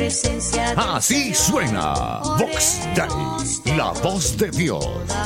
Así suena Vox Day, la voz de Dios.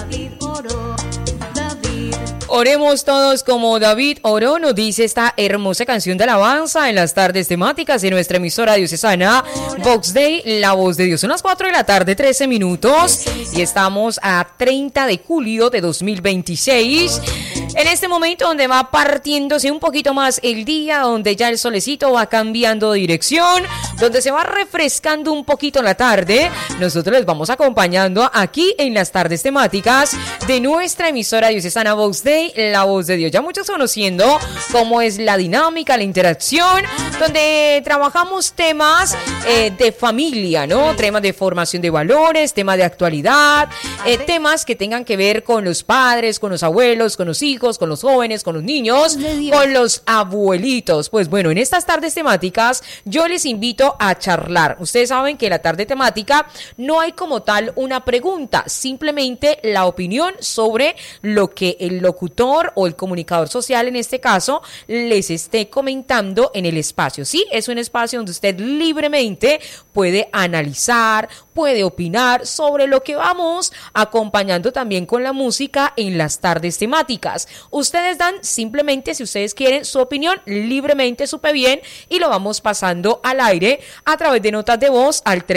Oremos todos como David oró, nos dice esta hermosa canción de alabanza en las tardes temáticas de nuestra emisora diocesana Vox Day, la voz de Dios. Son las 4 de la tarde, 13 minutos, y estamos a 30 de julio de 2026. En este momento donde va partiéndose un poquito más el día, donde ya el solecito va cambiando de dirección, donde se va refrescando un poquito la tarde, nosotros les vamos acompañando aquí en las tardes temáticas de nuestra emisora diocesana Vox Day, la voz de Dios. Ya muchos conociendo cómo es la dinámica, la interacción, donde trabajamos temas de familia, ¿no? Temas de formación de valores, temas de actualidad, temas que tengan que ver con los padres, con los abuelos, con los hijos, con los jóvenes, con los niños, con los abuelitos. Pues bueno, en estas tardes temáticas yo les invito a charlar. Ustedes saben que la tarde temática no hay como tal una pregunta, simplemente la opinión sobre lo que el locutor o el comunicador social, en este caso, les esté comentando en el espacio. Sí, es un espacio donde usted libremente puede analizar, puede opinar sobre lo que vamos acompañando también con la música en las tardes temáticas. Ustedes dan simplemente, si ustedes quieren, su opinión libremente, súper bien, y lo vamos pasando al aire a través de notas de voz al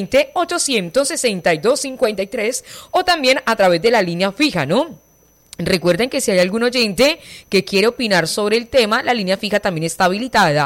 320-862-53 o también a través de la línea fija, ¿no? Recuerden que si hay algún oyente que quiere opinar sobre el tema, la línea fija también está habilitada,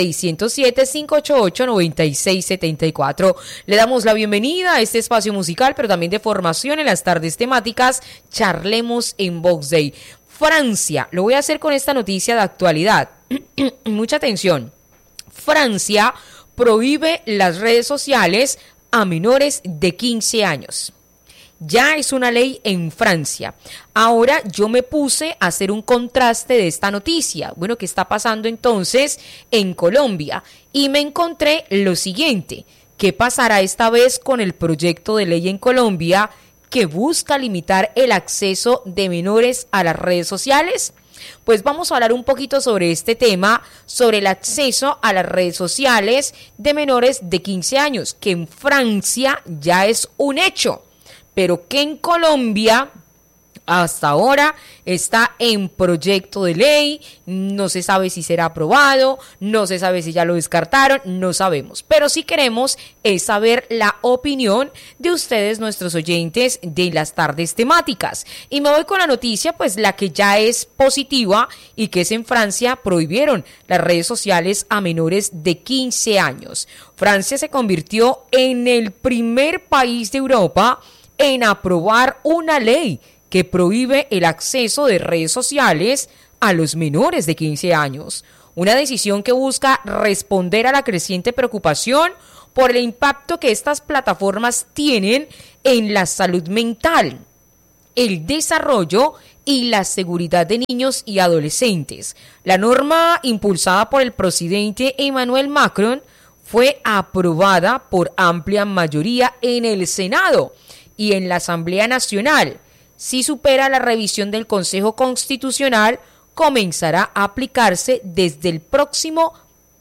607-588-9674. Le damos la bienvenida a este espacio musical, pero también de formación en las tardes temáticas. Charlemos en Vox Day. Francia, lo voy a hacer con esta noticia de actualidad. Mucha atención. Francia prohíbe las redes sociales a menores de 15 años. Ya es una ley en Francia. Ahora yo me puse a hacer un contraste de esta noticia. Bueno, ¿qué está pasando entonces en Colombia? Y me encontré lo siguiente. ¿Qué pasará esta vez con el proyecto de ley en Colombia que busca limitar el acceso de menores a las redes sociales? Pues vamos a hablar un poquito sobre este tema, sobre el acceso a las redes sociales de menores de 15 años, que en Francia ya es un hecho, pero que en Colombia hasta ahora está en proyecto de ley, no se sabe si será aprobado, no se sabe si ya lo descartaron, no sabemos. Pero sí queremos saber la opinión de ustedes, nuestros oyentes de las tardes temáticas. Y me voy con la noticia, pues la que ya es positiva y que es en Francia, prohibieron las redes sociales a menores de 15 años. Francia se convirtió en el primer país de Europa en aprobar una ley que prohíbe el acceso de redes sociales a los menores de 15 años. Una decisión que busca responder a la creciente preocupación por el impacto que estas plataformas tienen en la salud mental, el desarrollo y la seguridad de niños y adolescentes. La norma impulsada por el presidente Emmanuel Macron fue aprobada por amplia mayoría en el Senado y en la Asamblea Nacional. Si supera la revisión del Consejo Constitucional, comenzará a aplicarse desde el próximo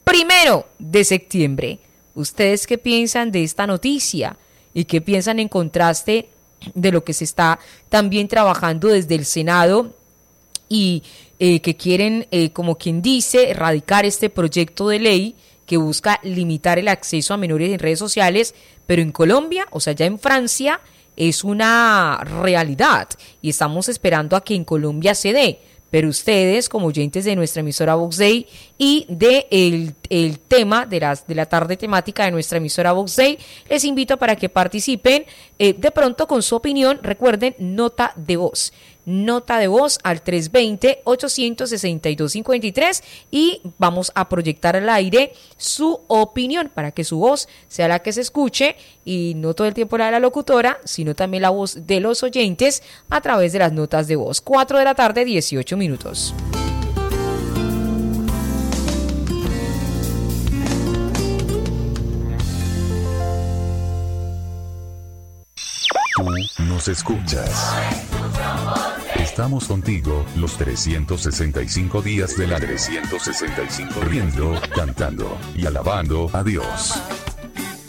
1 de septiembre. ¿Ustedes qué piensan de esta noticia? ¿Y qué piensan en contraste de lo que se está también trabajando desde el Senado y que quieren, como quien dice, erradicar este proyecto de ley que busca limitar el acceso a menores en redes sociales, pero en Colombia, o sea, ya en Francia, es una realidad y estamos esperando a que en Colombia se dé. Pero ustedes, como oyentes de nuestra emisora Vox Day y de el tema de la tarde temática de nuestra emisora Vox Day, les invito para que participen de pronto con su opinión. Recuerden, nota de voz al 320-862-53 y vamos a proyectar al aire su opinión para que su voz sea la que se escuche y no todo el tiempo la de la locutora, sino también la voz de los oyentes a través de las notas de voz. 4 de la tarde, 18 minutos. Tú nos escuchas. Estamos contigo los 365 días del año. 365 riendo, cantando y alabando a Dios.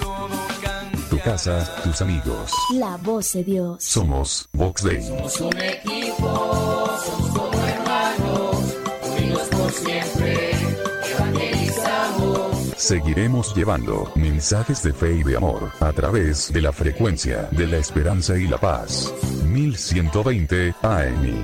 casa, tus amigos. La voz de Dios. Somos Vox Day. Somos un equipo, somos como hermanos, unidos por siempre, evangelizamos. Seguiremos llevando mensajes de fe y de amor a través de la frecuencia de la esperanza y la paz. 1120 AM.